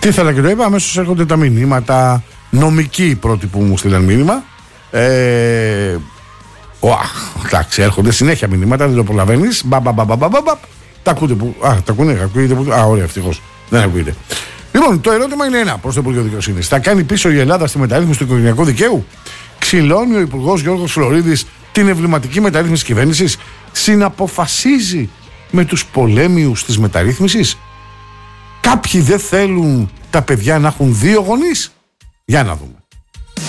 Τι ήθελα και το είπα, αμέσως έρχονται τα μηνύματα. Νομικοί πρώτοι που μου στείλαν μήνυμα. Εντάξει, έρχονται συνέχεια μηνύματα, δεν το προλαβαίνεις. Τα ακούτε που. Τα ακούγεται που. Ωραία, ευτυχώς. Δεν ακούγεται. Λοιπόν, το ερώτημα είναι ένα προς το Υπουργείο Δικαιοσύνης. Θα κάνει πίσω η Ελλάδα στη μεταρρύθμιση του οικογενειακού δικαίου? Ξυλώνει ο Υπουργός Γιώργος Φλωρίδης την εμβληματική μεταρρύθμιση της κυβέρνησης? Συναποφασίζει με τους πολέμιους της μεταρρύθμισης? Κάποιοι δεν θέλουν τα παιδιά να έχουν δύο γονείς? Για να δούμε.